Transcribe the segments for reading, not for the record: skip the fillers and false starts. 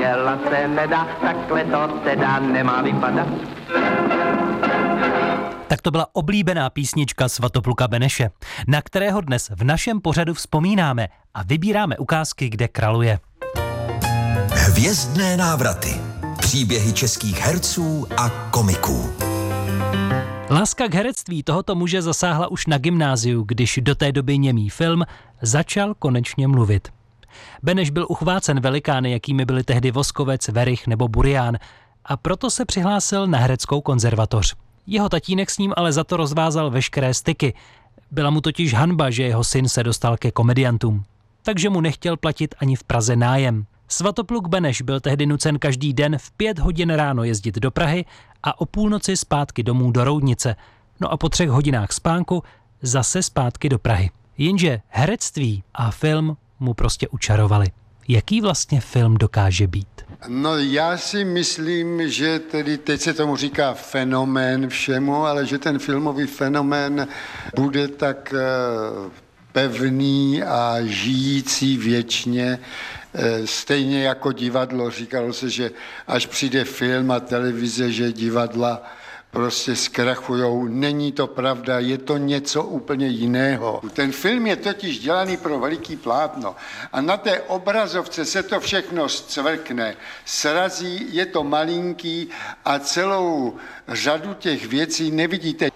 dělat se nedá, takhle to teda nemá vypadat. Tak to byla oblíbená písnička Svatopluka Beneše, na kterého dnes v našem pořadu vzpomínáme a vybíráme ukázky, kde kraluje. Hvězdné návraty. Příběhy českých herců a komiků. Láska k herectví tohoto muže zasáhla už na gymnáziu, když do té doby němý film začal konečně mluvit. Beneš byl uchvácen velikány, jakými byli tehdy Voskovec, Werich nebo Burian, a proto se přihlásil na hereckou konzervatoř. Jeho tatínek s ním ale za to rozvázal veškeré styky. Byla mu totiž hanba, že jeho syn se dostal ke komediantům. Takže mu nechtěl platit ani v Praze nájem. Svatopluk Beneš byl tehdy nucen každý den v 5 hodin ráno jezdit do Prahy a o půlnoci zpátky domů do Roudnice. No a po 3 hodinách spánku zase zpátky do Prahy. Jenže herectví a film mu prostě učarovali. Jaký vlastně film dokáže být? No já si myslím, že tedy teď se tomu říká fenomén všemu, ale že ten filmový fenomén bude tak pevný a žijící věčně, stejně jako divadlo. Říkalo se, že až přijde film a televize, že divadla prostě zkrachujou. Není to pravda, je to něco úplně jiného. Ten film je totiž dělaný pro veliký plátno a na té obrazovce se to všechno zcvrkne, srazí, je to malinký a celou řadu těch věcí nevidíte.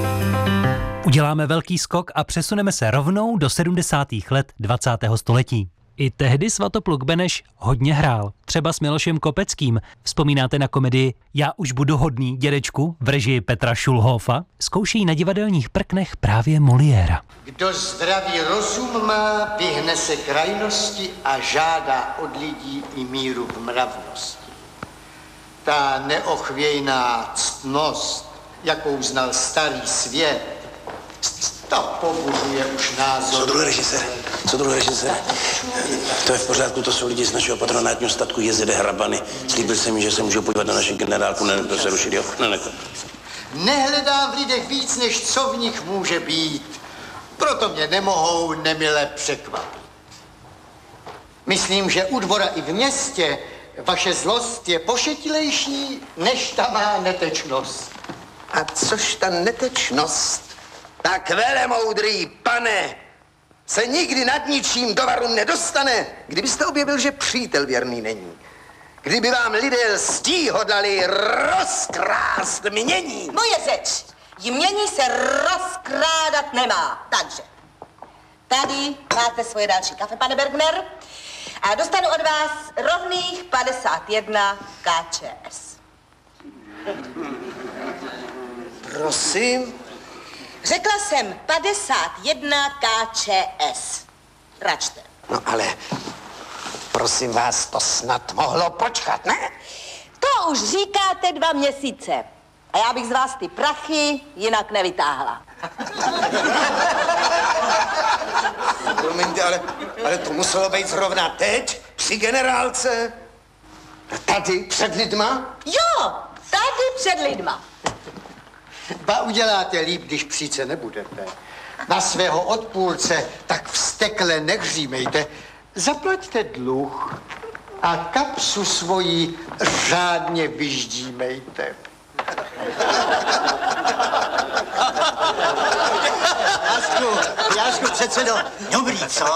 Uděláme velký skok a přesuneme se rovnou do 70. let 20. století. I tehdy Svatopluk Beneš hodně hrál, třeba s Milošem Kopeckým. Vzpomínáte na komedii Já už budu hodný, dědečku v režii Petra Šulhofa? Zkouší na divadelních prknech právě Moliéra. Kdo zdravý rozum má, vyhne se krajnosti a žádá od lidí i míru v mravnosti. Ta neochvějná ctnost, jakou znal starý svět, ta pobuřuje už názor. Co druhý režisér? To je v pořádku, to jsou lidi z našeho patronátního statku JZD Hrabany. Slíbil jsem mi, že se můžu podívat na naši generálku, to se rušit, jo? Nehledám v lidech víc, než co v nich může být. Proto mě nemohou nemile překvapit. Myslím, že u dvora i v městě vaše zlost je pošetilejší, než ta má netečnost. A což ta netečnost? Tak velemoudrý pane se nikdy nad ničím do varu nedostane, kdybyste objevil, že přítel věrný není. Kdyby vám lidé lstí hodlali rozkrást mění. Moje řeč, jmění se rozkrádat nemá. Takže, tady máte svoje další kafe, pane Bergner, a dostanu od vás rovných 51 KČS. Prosím? Řekla jsem 51 KČS. Račte. No ale, prosím vás, to snad mohlo počkat, ne? To už říkáte 2 měsíce. A já bych z vás ty prachy jinak nevytáhla. Promiňte, ale to muselo být zrovna teď, při generálce. Tady před lidma? Jo, tady před lidma. Ba uděláte líp, když přijít nebudete. Na svého odpůrce tak vztekle nehřímejte. Zaplaťte dluh a kapsu svoji řádně vyždímejte. Jášku, předsedo, dobrý, co?